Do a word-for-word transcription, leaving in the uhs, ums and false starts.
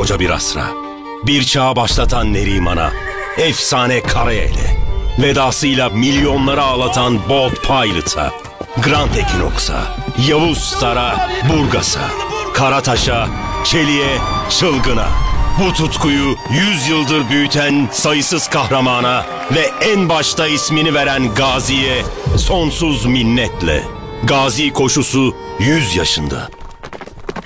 koskoca bir asra. Bir çağı başlatan Neriman'a, efsane Karayel'e, vedasıyla milyonları ağlatan Bolt Pilot'a, Grand Equinox'a, Yavuz Star'a, Burgas'a, Karataş'a, Çelik'e, Çılgın'a. Bu tutkuyu yüz yıldır büyüten sayısız kahramana ve en başta ismini veren Gazi'ye sonsuz minnetle. Gazi koşusu yüz yaşında.